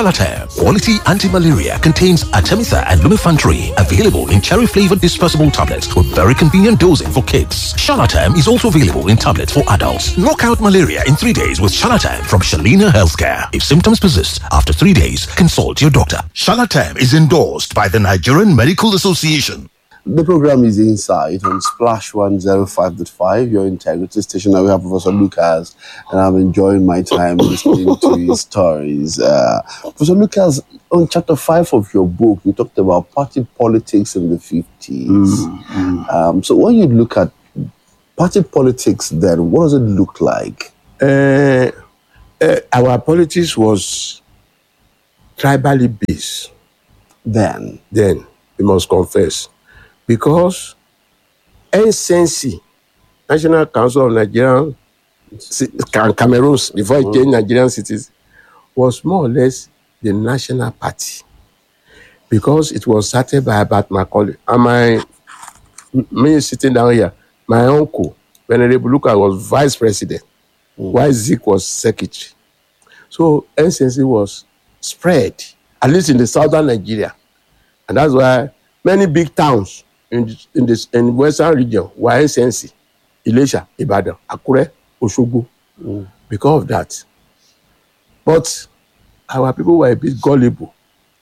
Shalatam Quality Anti-Malaria contains Artemether and Lumefantrine, available in cherry-flavored dispersible tablets with very convenient dosing for kids. Shalatam is also available in tablets for adults. Knock out malaria in 3 days with Shalatam from Shalina Healthcare. If symptoms persist after 3 days, consult your doctor. Shalatam is endorsed by the Nigerian Medical Association. The program is Insight on Splash 105.5, your integrity station. Now we have Professor Lucas, and I'm enjoying my time listening to his stories. Professor Lucas, on chapter 5 of your book, you talked about party politics in the 50s. So when you look at party politics then, what does it look like? Our politics was tribally based. Then, we must confess. Because NCNC, National Council of Nigerian Cameroons, before it changed Nigerian cities, was more or less the national party. Because it was started by Abat Macaulay. And me sitting down here, my uncle, Venerable Lucas, was vice president, while Zik was secretary. So NCNC was spread, at least in the southern Nigeria. And that's why many big towns in western region were NCNC, Ilesha, Ibadan, Akure, Osogbo, because of that. But our people were a bit gullible.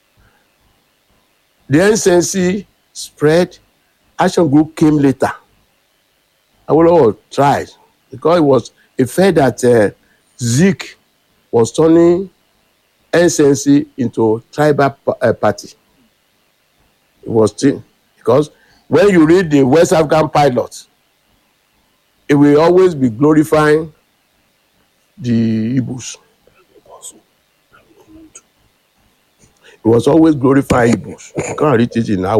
The NCNC spread, Action Group came later. Awolowo tried, because it felt that Zik was turning NCNC into tribal party. It was still, because when you read the West African pilot, it will always be glorifying the Igbos. It was always glorifying Igbos. You can't read it in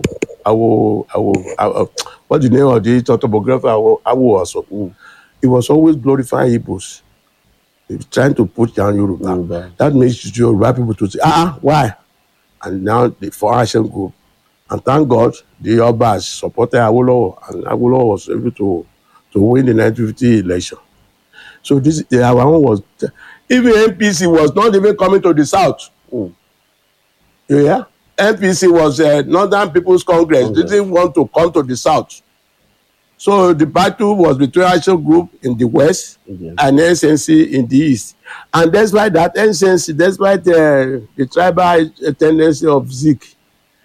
what's the name of the autobiographer? Also. It was always glorifying Igbos. They were trying to put down Yoruba. That makes Yoruba people to say, why? And now the For Action Group. And thank God, the Obas supported Awolowo, and Awolowo was able to win the 1950 election. So our own was, even NPC was not even coming to the south. Yeah, NPC was Northern People's Congress. Didn't want to come to the south. So the battle was between Action Group in the west and NCNC in the east. And despite that, NCNC, despite the tribal tendency of Zik,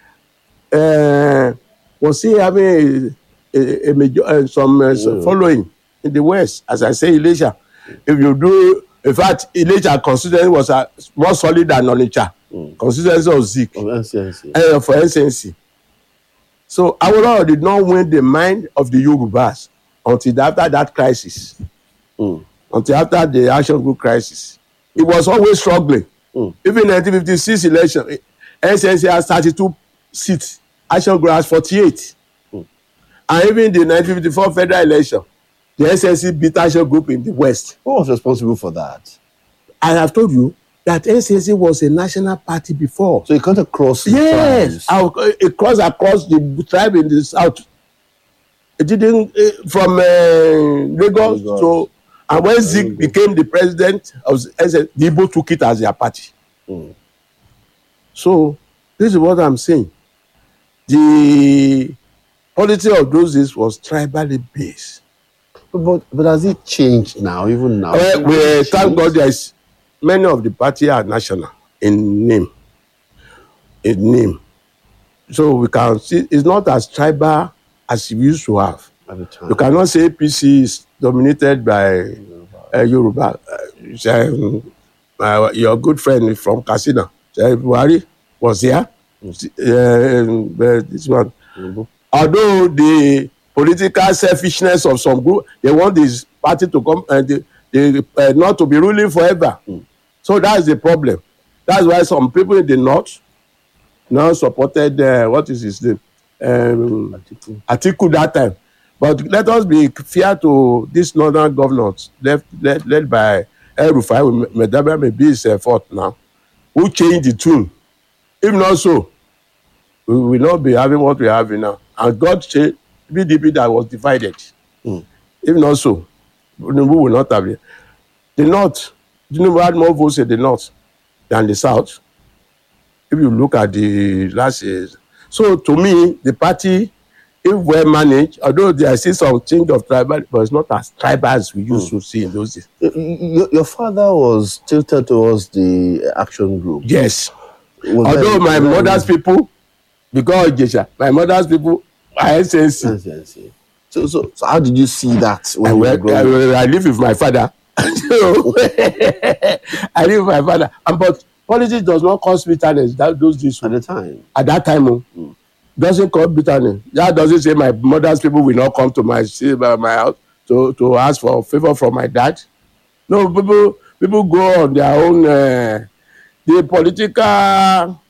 was he having some following in the west? As I say, Ilesha. If you do, in fact, Ilesha constituency was more solid than Onitsha. Constituency of Zik for NCNC. So Awolowo did not win the mind of the Yorubas until after that crisis. Until after the Action Group crisis. He was always struggling. Even in 1956 election, NCNC has 32 seats. Action Group has 48. And even the 1954 federal election, the NCNC beat Action Group in the West. Who was responsible for that? I have told you that NCNC was a national party before. So it cut across the tribes. It crossed across the tribe in the south. It didn't, from Lagos to, and when Zik became the president of NCNC, the Igbo took it as their party. So this is what I'm saying. The politics of those days was tribally based. But has it changed now, even now? We thank God there's many of the parties are national in name. So we can see it's not as tribal as we used to have. At the time. You cannot say APC is dominated by Yoruba. Your good friend from Katsina, Buhari, was here. This one. Although the political selfishness of some group, they want this party to come and they not to be ruling forever. So that's the problem. That's why some people in the north now supported what is his name? Atiku that time. But let us be fair to these northern governors led by El-Rufai, Medaba may be his fourth now, who changed the tune. If not so, we will not be having what we are having now. And God changed PDP that was divided. If not so, we will not have it. The North, Tinubu had more votes in the North than the South. If you look at the last years. So to me, the party, if well managed, although there is still some change of tribal, but it's not as tribal as we used to see in those days. Your father was tilted towards the action group. Yes. Was Although that- my mother's people, because Jesha, my mother's people are SNC. SNC. So how did you see that when you were growing up? I live with my father. So, I live with my father. But politics does not cause bitterness. Those days. At the time? At that time, doesn't cause bitterness. That doesn't say my mother's people will not come to my house to ask for a favor from my dad. No, people go on their own. The political